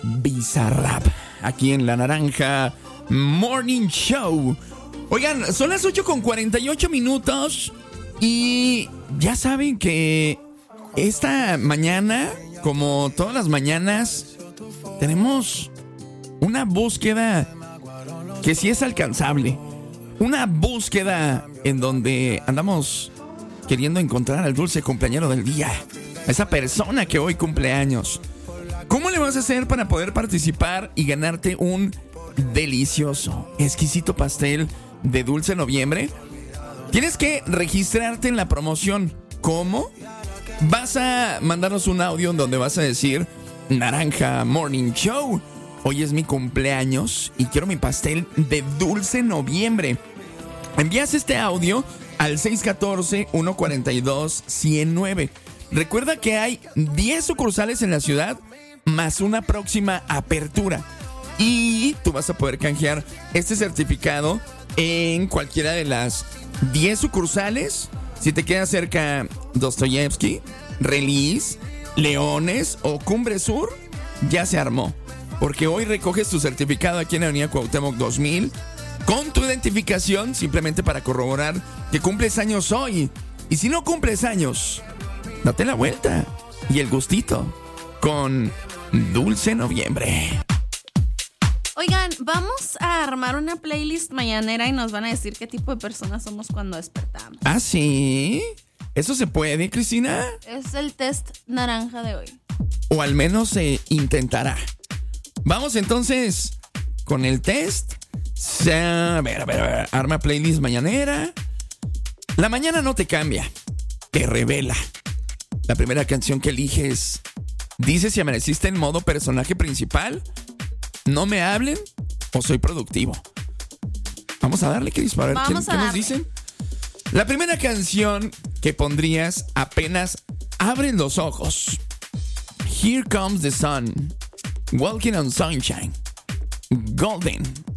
Bizarrap, aquí en La Naranja Morning Show. Oigan, son las 8:48 y ya saben que esta mañana, como todas las mañanas, tenemos una búsqueda que sí es alcanzable. Una búsqueda en donde andamos queriendo encontrar al dulce cumpleañero del día, a esa persona que hoy cumple años. ¿Cómo le vas a hacer para poder participar y ganarte un delicioso, exquisito pastel de Dulce Noviembre? Tienes que registrarte en la promoción. ¿Cómo? Vas a mandarnos un audio en donde vas a decir: Naranja Morning Show, hoy es mi cumpleaños y quiero mi pastel de Dulce Noviembre. Envías este audio al 614-142-109. Recuerda que hay 10 sucursales en la ciudad más una próxima apertura. Y tú vas a poder canjear este certificado en cualquiera de las 10 sucursales. Si te queda cerca Dostoyevsky, Relis, Leones o Cumbre Sur, ya se armó. Porque hoy recoges tu certificado aquí en Avenida Cuauhtémoc 2000 con tu identificación, simplemente para corroborar que cumples años hoy. Y si no cumples años, date la vuelta y el gustito con Dulce Noviembre. Oigan, vamos a armar una playlist mañanera y nos van a decir qué tipo de personas somos cuando despertamos. ¿Ah, sí? ¿Eso se puede, Cristina? Es el test naranja de hoy. O al menos se intentará. Vamos entonces con el test. A ver. Arma playlist mañanera. La mañana no te cambia, te revela. La primera canción que eliges dice si amaneciste en modo personaje principal, no me hablen o soy productivo. Vamos a darle, Cris, para ver qué nos dicen. La primera canción que pondrías apenas abres los ojos: Here Comes the Sun, Walking on Sunshine, Golden,